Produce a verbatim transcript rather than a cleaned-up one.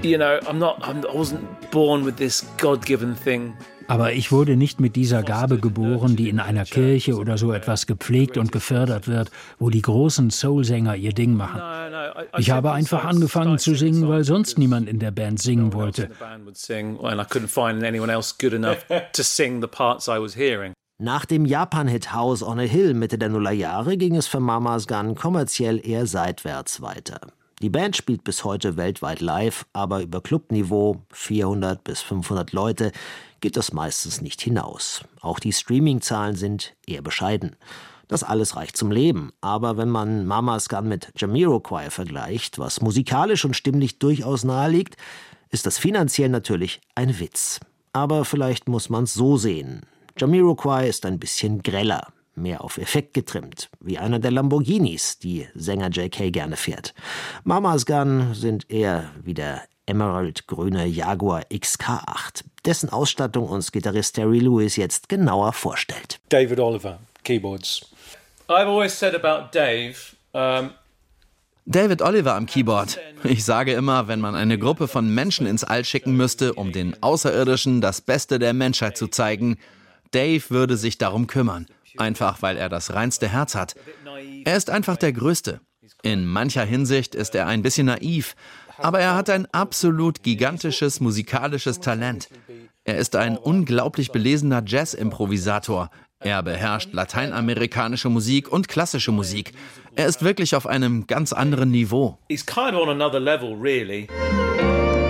You know, I'm not, I'm, I wasn't born with this God-given thing. Aber ich wurde nicht mit dieser Gabe geboren, die in einer Kirche oder so etwas gepflegt und gefördert wird, wo die großen Soul-Sänger ihr Ding machen. Ich habe einfach angefangen zu singen, weil sonst niemand in der Band singen wollte. Nach dem Japan-Hit House on a Hill Mitte der Nullerjahre ging es für Mama's Gun kommerziell eher seitwärts weiter. Die Band spielt bis heute weltweit live, aber über Clubniveau, vierhundert bis fünfhundert Leute, geht das meistens nicht hinaus. Auch die Streaming-Zahlen sind eher bescheiden. Das alles reicht zum Leben, aber wenn man Mama's Gun mit Jamiroquai vergleicht, was musikalisch und stimmlich durchaus nahe liegt, ist das finanziell natürlich ein Witz. Aber vielleicht muss man es so sehen. Jamiroquai ist ein bisschen greller, mehr auf Effekt getrimmt, wie einer der Lamborghinis, die Sänger J K gerne fährt. Mama's Gun sind eher wie der emerald-grüne Jaguar X K acht, dessen Ausstattung uns Gitarrist Terry Lewis jetzt genauer vorstellt. David Oliver, Keyboards. I've always said about Dave, um David Oliver am Keyboard. Ich sage immer, wenn man eine Gruppe von Menschen ins All schicken müsste, um den Außerirdischen das Beste der Menschheit zu zeigen, Dave würde sich darum kümmern. Einfach, weil er das reinste Herz hat. Er ist einfach der Größte. In mancher Hinsicht ist er ein bisschen naiv, aber er hat ein absolut gigantisches musikalisches Talent. Er ist ein unglaublich belesener Jazz-Improvisator. Er beherrscht lateinamerikanische Musik und klassische Musik. Er ist wirklich auf einem ganz anderen Niveau. He's kind of on another level, really.